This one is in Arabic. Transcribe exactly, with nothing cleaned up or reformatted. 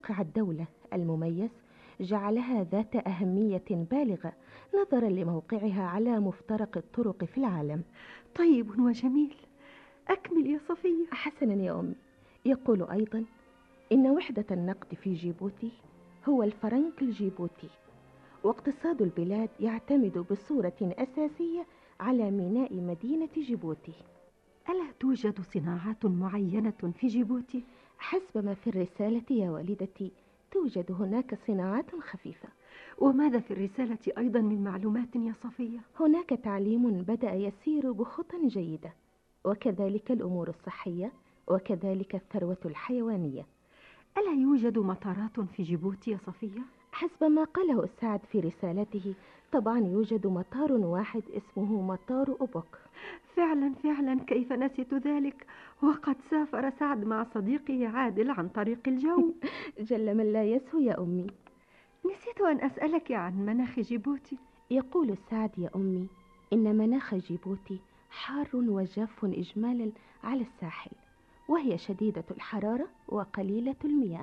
موقع الدولة المميز جعلها ذات أهمية بالغة نظرا لموقعها على مفترق الطرق في العالم. طيب وجميل، أكمل يا صفية. حسنا يا أمي. يقول أيضا إن وحدة النقد في جيبوتي هو الفرنك الجيبوتي، واقتصاد البلاد يعتمد بصورة أساسية على ميناء مدينة جيبوتي. ألا توجد صناعات معينة في جيبوتي؟ حسب ما في الرسالة يا والدتي توجد هناك صناعات خفيفة. وماذا في الرسالة أيضا من معلومات يا صفية؟ هناك تعليم بدأ يسير بخطى جيدة، وكذلك الأمور الصحية، وكذلك الثروة الحيوانية. ألا يوجد مطارات في جيبوتي يا صفية؟ حسب ما قاله السعد في رسالته طبعا يوجد مطار واحد اسمه مطار أوبوك. فعلا فعلا، كيف نسيت ذلك، وقد سافر سعد مع صديقه عادل عن طريق الجو. جل من لا يسهو يا أمي. نسيت أن أسألك عن مناخ جيبوتي. يقول السعد يا أمي إن مناخ جيبوتي حار وجاف إجمالا على الساحل، وهي شديدة الحرارة وقليلة المياه.